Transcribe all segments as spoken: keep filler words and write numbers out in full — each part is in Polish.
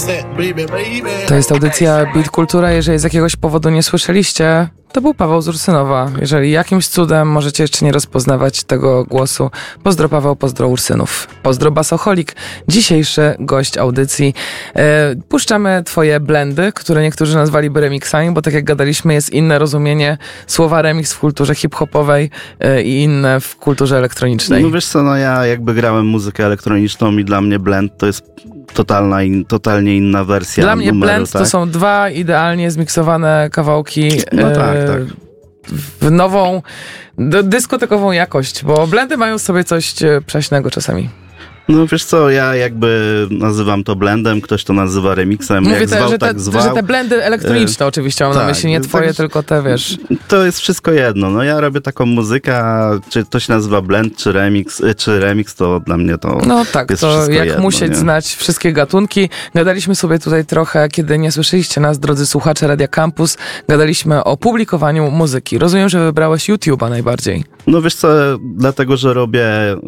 To jest audycja Beat Kultura. Jeżeli z jakiegoś powodu nie słyszeliście, to był Paweł z Ursynowa. Jeżeli jakimś cudem możecie jeszcze nie rozpoznawać tego głosu, pozdro Paweł, pozdro Ursynów. Pozdro Basoholik, dzisiejszy gość audycji. E, puszczamy twoje blendy, które niektórzy nazwaliby remixami, bo tak jak gadaliśmy, jest inne rozumienie słowa remix w kulturze hip-hopowej e, i inne w kulturze elektronicznej. No wiesz co, no ja jakby grałem muzykę elektroniczną i dla mnie blend to jest totalna in, totalnie inna wersja Dla mnie numeru, blend tak? to są dwa idealnie zmiksowane kawałki No tak, e, tak. w nową d- dyskotekową jakość, bo blendy mają w sobie coś e, prześnego czasami. No wiesz co, ja jakby nazywam to blendem, ktoś to nazywa remixem, Mówię jak te, zwał, że, te, tak zwał. że te blendy elektroniczne e, oczywiście mam tak, na myśli, nie twoje, tak, tylko te, wiesz. To jest wszystko jedno. No ja robię taką muzykę, a czy to się nazywa blend, czy remix, czy remix, to dla mnie to No tak, jest to jak jedno, musieć nie? znać wszystkie gatunki. Gadaliśmy sobie tutaj trochę, kiedy nie słyszeliście nas, drodzy słuchacze Radia Campus, gadaliśmy o publikowaniu muzyki. Rozumiem, że wybrałeś YouTube'a najbardziej. No wiesz co, dlatego, że robię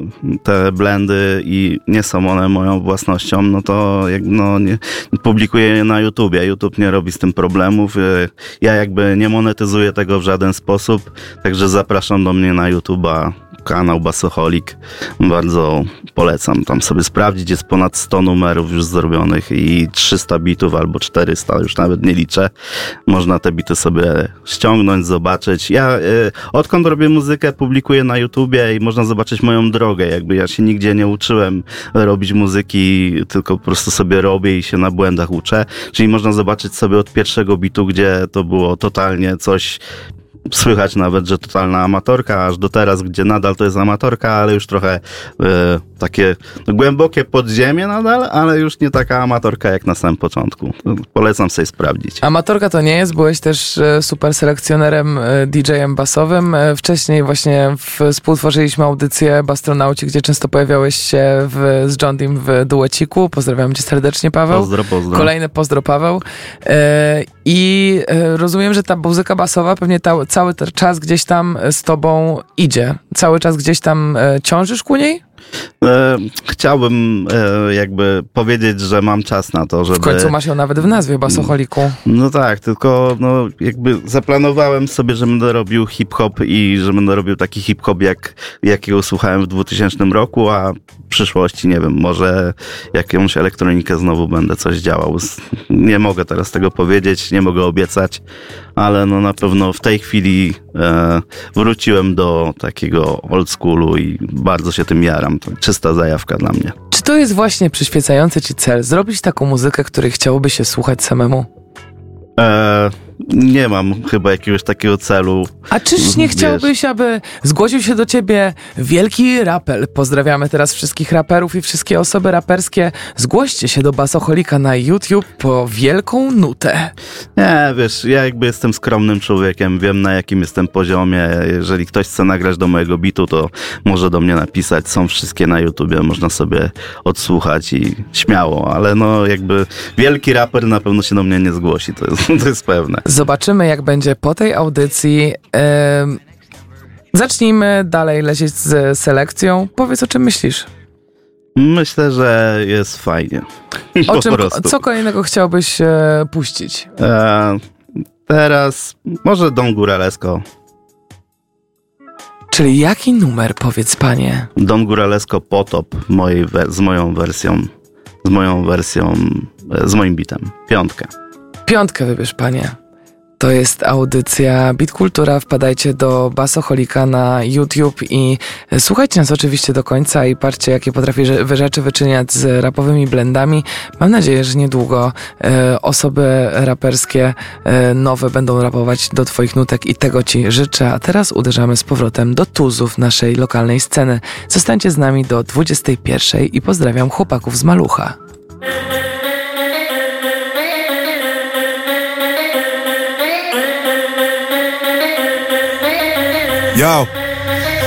te blendy i nie są one moją własnością, no to jak, no, nie, publikuję je na YouTubie. YouTube nie robi z tym problemów. Ja jakby nie monetyzuję tego w żaden sposób, także zapraszam do mnie na YouTube'a. Kanał Basoholik. Bardzo polecam tam sobie sprawdzić. Jest ponad sto numerów już zrobionych i trzysta bitów albo czterysta, już nawet nie liczę. Można te bity sobie ściągnąć, zobaczyć. Ja y, odkąd robię muzykę, publikuję na YouTubie i można zobaczyć moją drogę. Jakby ja się nigdzie nie uczyłem robić muzyki, tylko po prostu sobie robię i się na błędach uczę. Czyli można zobaczyć sobie od pierwszego bitu, gdzie to było totalnie coś. Słychać nawet, że totalna amatorka, aż do teraz, gdzie nadal to jest amatorka, ale już trochę e, takie no, głębokie podziemie nadal, ale już nie taka amatorka jak na samym początku. Polecam sobie sprawdzić. Amatorka to nie jest, byłeś też e, super selekcjonerem, e, didżejem basowym. E, wcześniej właśnie współtworzyliśmy audycję Bastronauci, gdzie często pojawiałeś się w, z John Deem w dueciku. Pozdrawiam cię serdecznie, Paweł. Pozdro, pozdro. Kolejny pozdro, Paweł. E, I e, rozumiem, że ta muzyka basowa pewnie ta, cały ten czas gdzieś tam z tobą idzie. Cały czas gdzieś tam e, ciążysz ku niej? E, chciałbym e, jakby powiedzieć, że mam czas na to, żeby... W końcu masz ją nawet w nazwie, Basoholiku. No tak, tylko no jakby zaplanowałem sobie, że będę robił hip-hop i że będę robił taki hip-hop, jak, jakiego słuchałem w dwutysięcznym roku, a w przyszłości, nie wiem, może jakąś elektronikę znowu będę coś działał. Nie mogę teraz tego powiedzieć, nie mogę obiecać, ale no na pewno w tej chwili e, wróciłem do takiego old schoolu i bardzo się tym jaram. To czysta zajawka dla mnie. Czy to jest właśnie przyświecający ci cel? Zrobić taką muzykę, której chciałoby się słuchać samemu? E, nie mam chyba jakiegoś takiego celu. A czyż nie Wiesz, chciałbyś, aby zgłosił się do ciebie wielki raper? Pozdrawiamy teraz wszystkich raperów i wszystkie osoby raperskie. Zgłoście się do Basoholika na YouTube po wielką nutę. Nie, wiesz, ja jakby jestem skromnym człowiekiem, wiem na jakim jestem poziomie. Jeżeli ktoś chce nagrać do mojego bitu, to może do mnie napisać. Są wszystkie na YouTubie, można sobie odsłuchać i śmiało, ale no jakby wielki raper na pewno się do mnie nie zgłosi, to jest, to jest pewne. Zobaczymy, jak będzie po tej audycji. Ehm, zacznijmy dalej lecieć z selekcją. Powiedz, o czym myślisz? Myślę, że jest fajnie. O po czym, prostu. co kolejnego chciałbyś e, puścić? E, teraz może Don Góralesko. Czyli jaki numer, powiedz panie? Don Góralesko Potop mojej we- z moją wersją, z moją wersją, e, z moim bitem. Piątkę. Piątkę wybierz, panie. To jest audycja Beat Kultura. Wpadajcie do Basoholika na YouTube i słuchajcie nas oczywiście do końca i patrzcie, jakie potrafi wy rzeczy wyczyniać z rapowymi blendami. Mam nadzieję, że niedługo e, osoby raperskie e, nowe będą rapować do twoich nutek i tego ci życzę. A teraz uderzamy z powrotem do tuzów naszej lokalnej sceny. Zostańcie z nami do dwudziestej pierwszej i pozdrawiam chłopaków z Malucha. Yo.